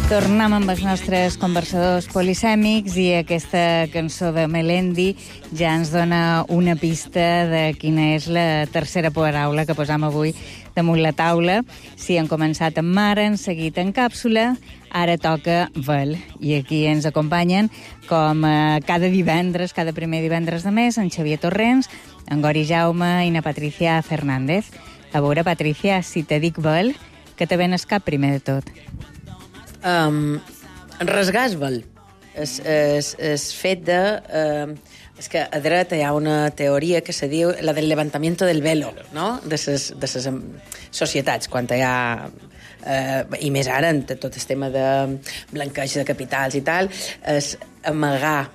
Tornem amb els nostres conversadors polisèmics i aquesta cançó de Melendi ja ens dona una pista de quina és la tercera paraula que posam avui damunt la taula. Si han començat amb mar, han seguit en càpsula, ara toca vel. I aquí ens acompanyen, com cada divendres, cada primer divendres de mes, en Xavier Torrents, en Gori Jaume i na Patricia Fernández. A veure, Patricia, si te dic vel, què te ven al cap primer de tot? Rasgasvel és fet de... és que a dreta hi ha una teoria que se diu la del levantamiento del velo, no? De ses societats, quan hi ha... i més ara, en tot el tema de blanqueig de capitals i tal, és amagar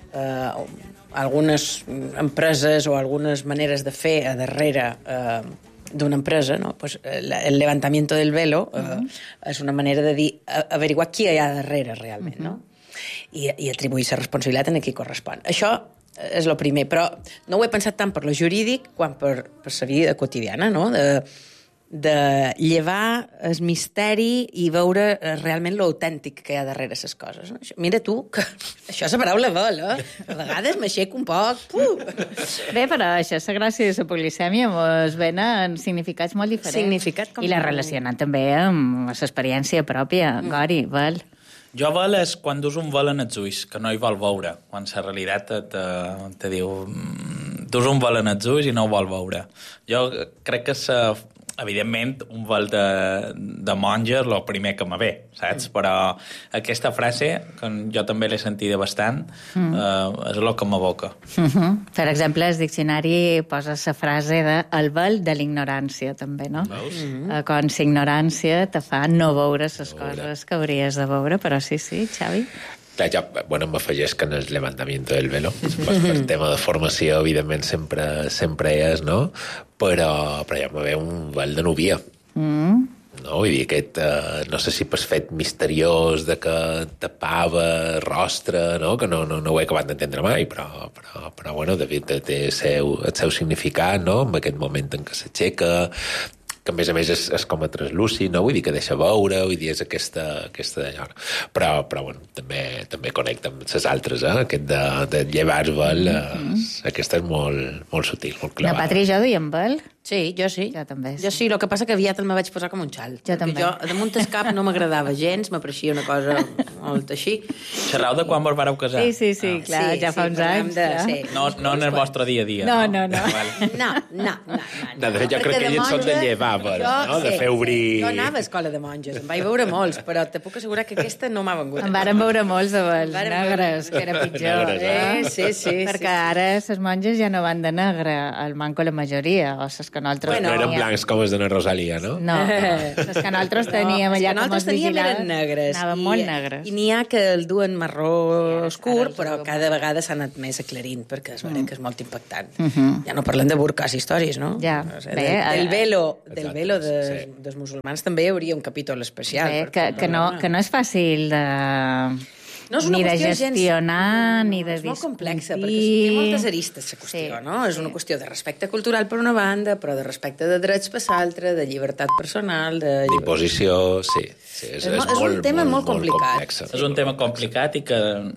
algunes empreses o algunes maneres de fer a darrere d'una empresa, no? Pues el levantamiento del velo és una manera de dir, averiguar qui hi ha darrere realment, no? I atribuir la responsabilitat en qui correspon. Això és el primer, però no ho he pensat tant per lo jurídic com per la vida quotidiana, no? De llevar el misteri i veure realment l'autèntic que hi ha darrere les coses. No? Mira tu, que això és la paraula vel, eh? A vegades m'aixeco un poc. Bé, però això és la gràcia de la polisèmia, es venen significats molt diferents. I la relacionen també amb l'experiència pròpia. Gori, vel. Jo vel és quan dus un vel en els ulls, que no hi vol veure, quan la realitat te diu dus un vel en els ulls i no ho vol veure. Jo crec que evidentment, un vel de monja és el primer que me ve, saps? Però aquesta frase, que jo també l'he sentida bastant, és el que m'evoca. Per exemple, el diccionari posa la frase de el vel de l'ignorància, també, no? Quan l'ignorància te fa no veure les coses que hauries de veure, però sí, Xavi. Ja, bueno, m'afegeix que en el levantamiento del velo, per tema de formació, evidentment, sempre és, no? Però ja me ve un vel de novia. No? Vull dir, aquest, no sé si per fet misteriós de que tapava rostre, no? Que no ho he acabat d'entendre mai, però bueno, de fet, té el seu significat, no? En aquest moment en què s'aixeca, que a més és com a translúcid, no? Vull dir que deixa veure, vull dir, és aquesta d'allò. Però bueno, també connecta amb les altres, aquest de llevar-vel, aquesta és molt sutil, molt clavada. La Patri i jo duiem vel? Sí, jo sí. Jo també. Jo sí, el que passa que aviat el me vaig posar com un xal. Jo també. Jo, damunt el cap no m'agradava gens, m'apareixia una cosa molt així. Xerrau de quan vos vareu casar? Sí, clar, ja fa uns anys. No en el vostre dia a dia. No. No. De fet, jo crec que ells són de llevar, no? De fer obrir... Jo anava a escola de monges, em vaig veure molts, però te puc assegurar que aquesta no m'ha vengut. Em varen veure molts de vels negres, que era pitjor. Sí. Perquè ara les monges ja no van de negre, el manco la majoria, o les que nosaltres no eren blancs com els de la Rosalia, no? No, les que nosaltres teníem allà com els vigilades anaven molt negres. I n'hi ha que el duen marró oscur, però cada vegada s'ha anat més aclarint, perquè és veritat que és molt impactant. Ja no parlem de burques i històries, no? Ja. Del velo dels musulmans també hi hauria un capítol especial. Que no és fàcil de... No és una ni de qüestió gestionar, ni de discutir. És molt complexa, perquè té moltes aristes, la qüestió, no? És una qüestió de respecte cultural per una banda, però de respecte de drets per l'altra, de llibertat personal, d'imposició, sí. És un tema molt complicat. És un tema complicat i que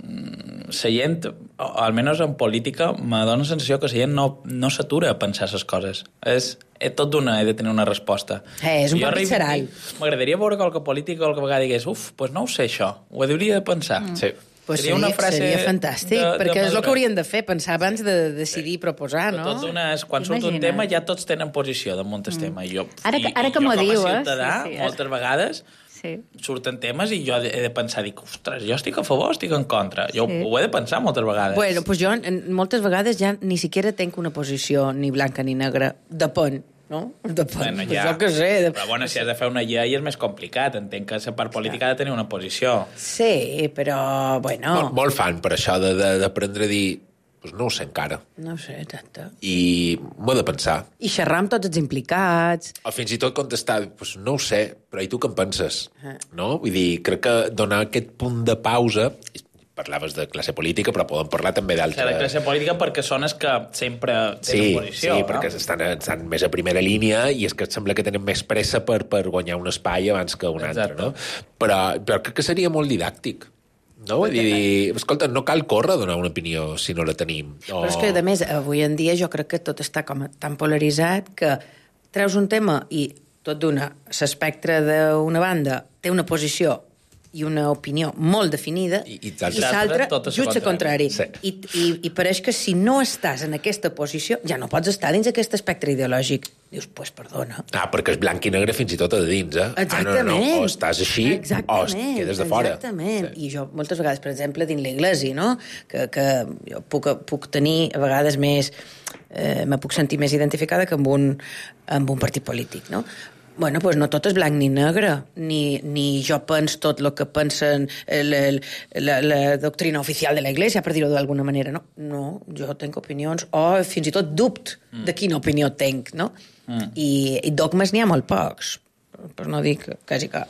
la gent, almenys en política, me dona la sensació que la gent no s'atura a pensar les coses. És tot d'una, he de tenir una resposta. És un bon pizzeral. M'agradaria veure qualque polític o qualque vegada digués pues no ho sé això, ho hauria de pensar. Sí. Pues seria fantàstic, perquè és el que haurien de fer, pensar abans de decidir proposar, no? Tot quan surt un tema ja tots tenen posició damunt el tema. Ara que m'ho dius, com a ciutadà, moltes vegades surten temes i jo he de pensar, ostres, jo estic a favor, estic en contra. Jo ho he de pensar moltes vegades. Bueno, pues jo moltes vegades ja ni siquiera tenc una posició ni blanca ni negra. Depèn, no? Depèn, bueno, jo què sé. Però bueno, si has de fer una llei és més complicat. Entenc que la part política ha de tenir una posició. Sí, però, bueno... Molt fan per això d'aprendre a dir pues no ho sé encara. No ho sé, exacte. I m'ho he de pensar. I xerrar amb tots els implicats. O fins i tot contestar, pues no ho sé, però i tu què en penses? No? Vull dir, crec que donar aquest punt de pausa, parlaves de classe política, però podem parlar també d'altres... De classe política perquè són els que sempre tenen posició. Sí, perquè estan més a primera línia i és que sembla que tenen més pressa per guanyar un espai abans que un altre, no? Però crec que seria molt didàctic. No? Vull dir, escolta, no cal córrer a donar una opinió si no la tenim. Però és que, a més, avui en dia jo crec que tot està com tan polaritzat que treus un tema i tot d'una, l'espectre d'una banda té una posició i una opinió molt definida i l'altra jutja contrari. Sí. I pareix que si no estàs en aquesta posició ja no pots estar dins aquest espectre ideològic. Dius, pues perdona. Perquè és blanc i negre fins i tot a dins, eh? Exactament. No. O estàs així o quedes de fora. Exactament. Sí. I jo moltes vegades, per exemple, dins l'Iglesi, no? que jo puc tenir a vegades més... me puc sentir més identificada que amb un partit polític, no? Bueno, doncs no tot és blanc ni negre, ni jo penso tot el que pensen la doctrina oficial de la Iglesia, per dir-ho d'alguna manera, no? No, jo tenc opinions, o fins i tot dubte de quina opinió tenc, no? I dogmes n'hi ha molt pocs, per no dir quasi cap.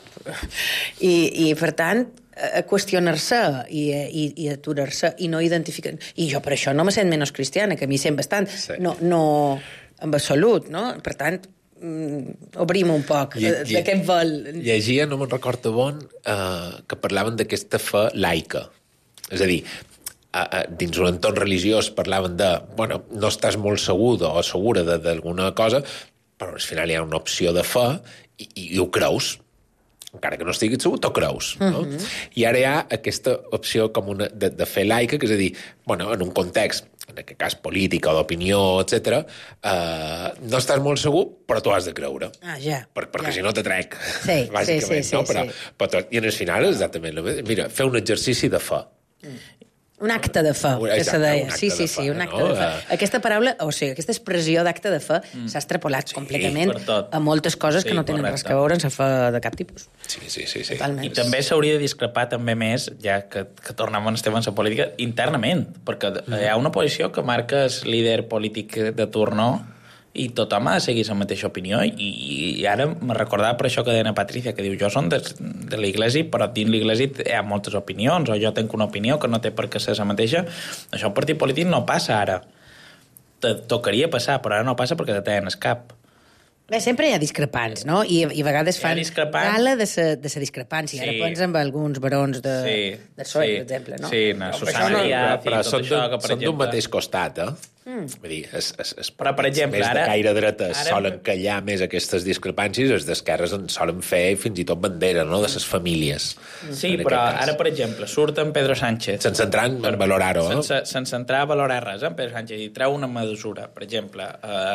I per tant, qüestionar-se i aturar-se i no identificar... I jo per això no me sent menys cristiana, que a mi sent bastant, no en absolut, no? Per tant, obrim un poc d'aquest vol. Llegia, no me'n recordo bon, que parlaven d'aquesta fe laica. És a dir, dins un entorn religiós parlaven de, bueno, no estàs molt segur o segura d'alguna cosa, però al final hi ha una opció de fe i ho creus. Encara que no estiguis segur, t'ho creus. No? I ara hi ha aquesta opció com de fe laica, que és a dir, bueno, en un context, en aquest cas política o d'opinió, etc., no estàs molt segur, però t'ho has de creure. Ja. Perquè si no te trec, sí, bàsicament. Sí, no? Però, i en el final és exactament el mateix. Mira, fer un exercici de fe. Un acte de fe, que se deia. Sí, un acte de fe. Aquesta paraula, o sigui, aquesta expressió d'acte de fe s'ha extrapolat completament a moltes coses que no tenen res a veure amb la fe de cap tipus. Sí. Totalment. I també s'hauria de discrepar també més, ja que tornem a estar en la política, internament, perquè hi ha una posició que marca el líder polític de turno i tothom ha de seguir la mateixa opinió i ara me recordava per això que deia Patricia, que diu, jo som de l'Iglesi, però dins l'Iglesi hi ha moltes opinions, o jo tinc una opinió que no té per què ser la mateixa. Això al partit polític no passa ara. Tocaria passar, però ara no passa perquè te tenen el cap. Bé, sempre hi ha discrepants, no? I a vegades fan gala de sa discrepància. Ara pensa amb alguns barons de PSOE, per exemple, no? Sí, Susana Díaz i tot això, que per exemple... Són d'un mateix costat, Vull dir, però, per exemple, més de gaire dreta solen callar més aquestes discrepàncies, els d'esquerres en solen fer fins i tot bandera, no?, de les famílies. Sí, però ara, per exemple, surt en Pedro Sánchez... Sense entrar en valorar-ho, sense entrar a valorar res, en Pedro Sánchez, i treu una mesura, per exemple...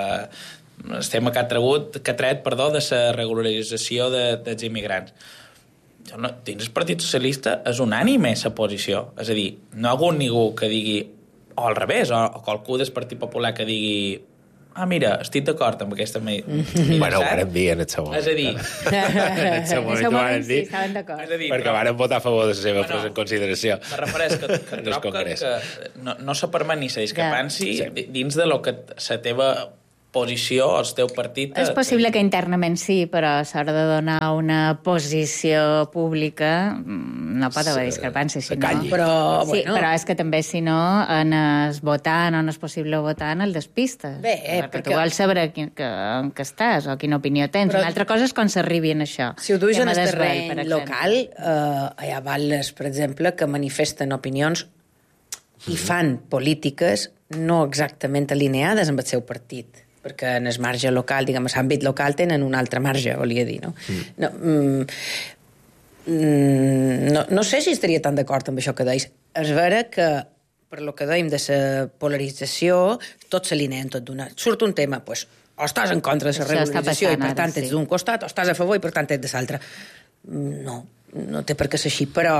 el tema que ha tret de la regularització dels immigrants. Dins el Partit Socialista és unànime la posició. És a dir, no hi ha hagut ningú que digui, o al revés, o qualcú del Partit Popular que digui mira, estic d'acord amb aquesta Bueno, ho varen dir en el seu moment. És a dir... en el seu moment ho varen dir. Estaven d'acord. Perquè varen votar a favor de la seva presa en consideració. Me refereix que trob que no se permet ni la discrepància dins de lo que la teva posició, el teu partit... És possible que internament sí, però a l'hora de donar una posició pública no pot haver discrepància, si no... Però és que també, si no, en el votant o en el possible votant el despistes. Perquè tu vols saber en què estàs o quina opinió tens. Una altra cosa és quan s'arribi en això. Si ho duis en el terreny local, hi ha balles, per exemple, que manifesten opinions i fan polítiques no exactament alineades amb el seu partit, perquè en el marge local, diguem, a l'àmbit local tenen un altre marge, volia dir, no? No sé si estaria tan d'acord amb això que deis. És vera que, per lo que dèiem de la polarització, tot s'alinea tot d'una. Surt un tema, doncs, o estàs en contra de la regularització i per tant ets d'un costat, o estàs a favor i per tant ets de l'altre. No té per què ser així, però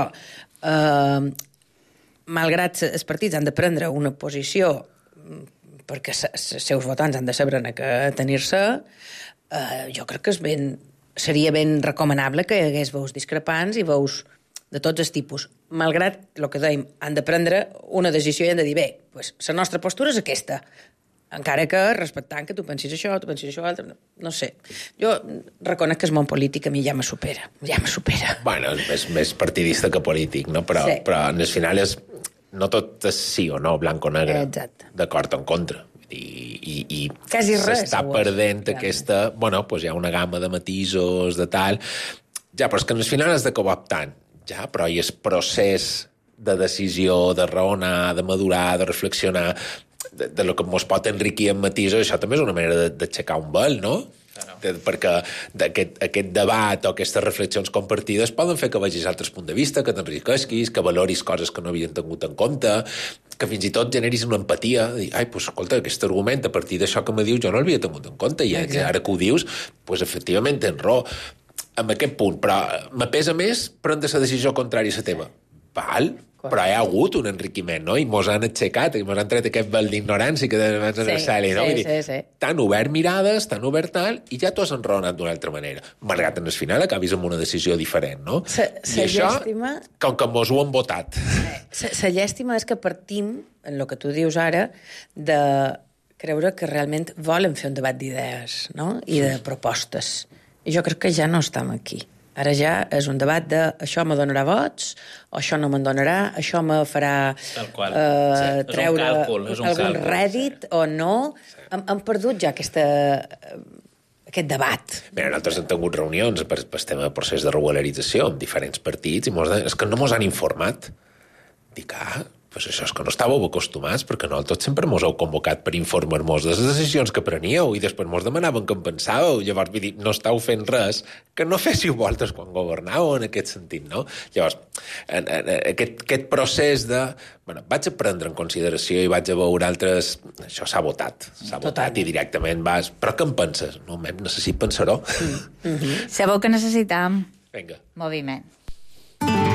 malgrat els partits han de prendre una posició perquè els seus votants han de saber en què tenir-se, jo crec que seria ben recomanable que hi hagués veus discrepants i veus de tots els tipus. Malgrat el que dèiem, han de prendre una decisió i han de dir, bé, la nostra postura és aquesta, encara que respectant que tu pensis això, tu pensis això, altre, no sé. Jo reconec que el món polític a mi ja me supera. Bueno, és més partidista que polític, no? Però en el final és no tot és sí o no, blanc o negre, d'acord o en contra. I quasi res s'està perdent aquesta... Bueno, doncs hi ha una gamma de matisos, de tal... Ja, però és que al final has d'acabar optant. Ja, però hi és procés de decisió, de raonar, de madurar, de reflexionar, de lo que ens pot enriquir en matisos. Això també és una manera d'aixecar un vel, no? Perquè aquest debat o aquestes reflexions compartides poden fer que vegis altres punts de vista, que t'enriquesquis, que valoris coses que no havien tingut en compte, que fins i tot generis una empatia, dir, pues, escolta, aquest argument, a partir d'això que me dius, jo no l'havia tingut en compte, i ara que ho dius, pues, efectivament tens raó en aquest punt, però me pesa més prendre la decisió contrària a la teva. Val, però hi ha hagut un enriquiment, no? I mos han aixecat, i mos han tret aquest vel d'ignorància que dèiem en el Celi, no? Sí. T'han obert mirades, t'han obert tal, i ja t'ho has enraonat d'una altra manera. Malgrat en el final acabis amb una decisió diferent, no? I això, com que mos ho han votat. La llàstima és que partim, en el que tu dius ara, de creure que realment volen fer un debat d'idees, no? I de propostes. I jo crec que ja no estem aquí. Ara ja és un debat de això me donarà vots, o això no me'n donarà, això me farà treure algun rèdit o no. Hem perdut ja aquest debat. Mira, nosaltres hem tingut reunions per tema de procés de regularització amb diferents partits i és que no mos han informat. Dic, pues això és que no estàveu acostumats, perquè nosaltres sempre mos heu convocat per informar-nos de les decisions que preníeu i després mos demanaven què en pensàveu. Llavors, vull dir, no estàu fent res que no féssiu vosaltres quan governàveu en aquest sentit, no? Llavors, aquest procés de... Bueno, vaig a prendre en consideració i vaig a veure altres... Això s'ha votat i directament vas... Però què en penses? No, necessit pensar-ho. Sabeu que necessitam? Vinga. Moviment.